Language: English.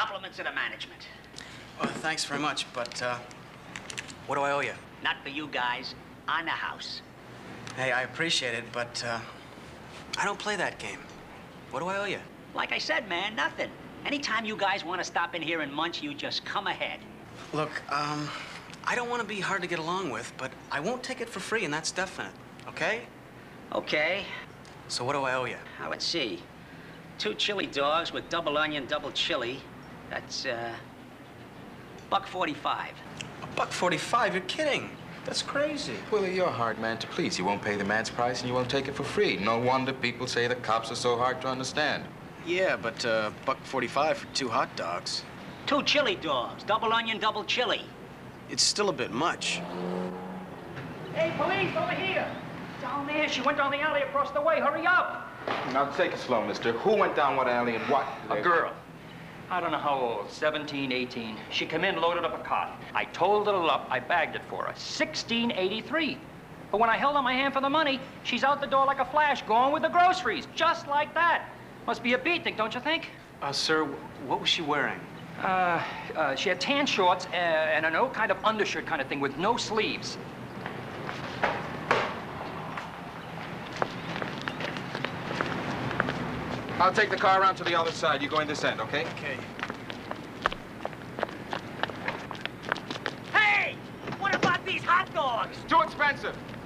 Compliments of the management. Well, thanks very much, but, what do I owe you? Not for you guys, on the house. Hey, I appreciate it, but, I don't play that game. What do I owe you? Like I said, man, nothing. Anytime you guys want to stop in here and munch, you just come ahead. Look, I don't want to be hard to get along with, but I won't take it for free, and that's definite, okay? Okay. So what do I owe you? Now, let's see. 2 chili dogs with double onion, double chili. That's, $1.45. $1.45? You're kidding. That's crazy. Willie, you're a hard man to please. You won't pay the man's price and you won't take it for free. No wonder people say the cops are so hard to understand. Yeah, but, $1.45 for 2 hot dogs. 2 chili dogs, double onion, double chili. It's still a bit much. Hey, police, over here. Down there. She went down the alley across the way. Hurry up. Now, take it slow, mister. Who went down what alley and what? A girl. I don't know how old, 17, 18. She come in, loaded up a cart. I told her to up, I bagged it for her. $16.83. But when I held out my hand for the money, she's out the door like a flash, going with the groceries, just like that. Must be a beatnik, don't you think? Sir, what was she wearing? She had tan shorts and an old kind of undershirt kind of thing with no sleeves. I'll take the car around to the other side. You go in this end, okay? Okay. Hey! What about these hot dogs? Too expensive.